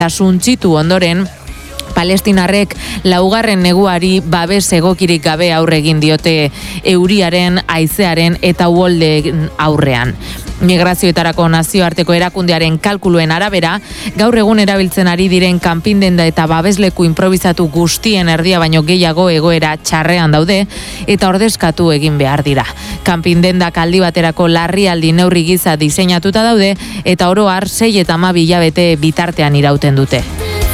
suntzitu ondoren, Palestinarrek laugarren neguari babes egokirik gabe aurre egin diote euriaren, haizearen eta uholde aurrean. Migrazioetarako nazioarteko erakundearen kalkuluen arabera, gaur egun erabiltzen ari diren kanpindenda eta babesleku improvisatu guztien erdia baino gehiago egoera txarrean daude eta ordezkatu egin behar dira. Kanpindendak aldi baterako larrialdi neurri giza diseinatuta daude eta oro har 6 eta 12 hilabete bitartean irauten dute.